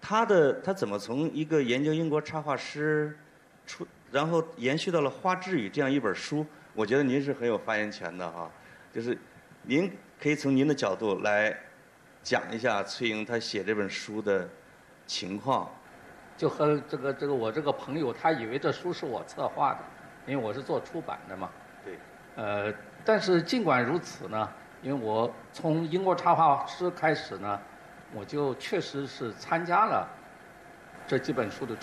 他怎么从一个研究英国插画师然后延续到了花之语这样一本书？我觉得您是很有发言权的哈，就是您可以从您的角度来讲一下崔莹他写这本书的情况。 就和我这个朋友，他以为这书是我策划的，因为我是做出版的嘛。 对。 但是尽管如此呢，因为我从英国插画师开始呢，我就确实是参加了这几本书的